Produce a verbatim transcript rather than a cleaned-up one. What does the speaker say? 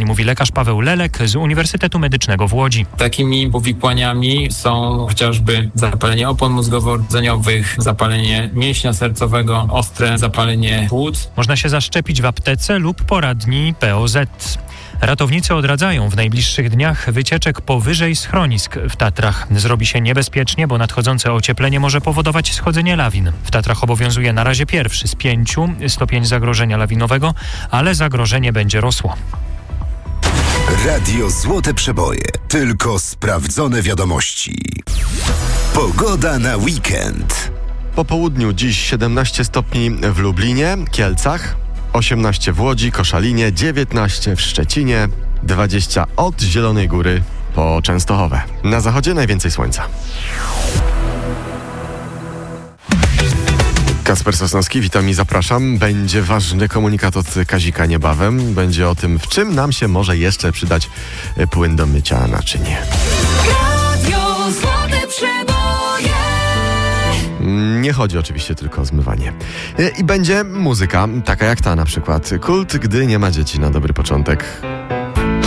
mówi lekarz Paweł Lelek z Uniwersytetu Medycznego w Łodzi. Takimi powikłaniami są chociażby zapalenie opon mózgowo-rdzeniowych, zapalenie mięśnia sercowego, ostre zapalenie płuc. Można się zaszczepić w aptece lub poradni P O Z. Ratownicy odradzają w najbliższych dniach wycieczek powyżej schronisk w Tatrach. Zrobi się niebezpiecznie, bo nadchodzące ocieplenie może powodować schodzenie lawin. W Tatrach obowiązuje na razie pierwszy z pięciu stopień zagrożenia lawinowego, ale zagrożenie będzie rosło. Radio Złote Przeboje. Tylko sprawdzone wiadomości. Pogoda na weekend. Po południu dziś siedemnaście stopni w Lublinie, Kielcach, osiemnaście w Łodzi, Koszalinie, dziewiętnaście w Szczecinie, dwadzieścia od Zielonej Góry po Częstochowę. Na zachodzie najwięcej słońca. Kasper Sosnowski, witam i zapraszam. Będzie ważny komunikat od Kazika niebawem. Będzie o tym, w czym nam się może jeszcze przydać płyn do mycia naczyń. Radio Złote Przeboje. Nie chodzi oczywiście tylko o zmywanie. I będzie muzyka, taka jak ta na przykład. Kult, gdy nie ma dzieci, na dobry początek.